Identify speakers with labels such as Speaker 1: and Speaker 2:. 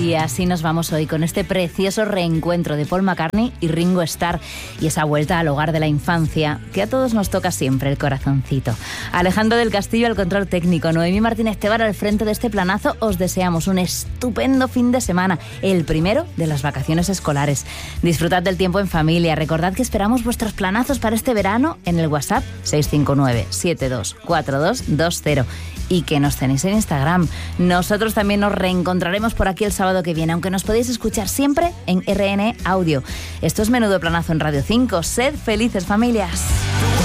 Speaker 1: Y así nos vamos hoy con este precioso reencuentro de Paul McCartney y Ringo Starr y esa vuelta al hogar de la infancia que a todos nos toca siempre el corazoncito. Alejandro del Castillo al control técnico, Noemí Martínez Tebar al frente de este planazo. Os deseamos un estupendo fin de semana, el primero de las vacaciones escolares. Disfrutad del tiempo en familia. Recordad que esperamos vuestros planazos para este verano en el WhatsApp 659 724220 y que nos tenéis en Instagram. Nosotros también nos reencontraremos por aquí el sábado que viene, aunque nos podéis escuchar siempre en RN Audio. Esto es Menudo Planazo en Radio 5. Sed felices, familias.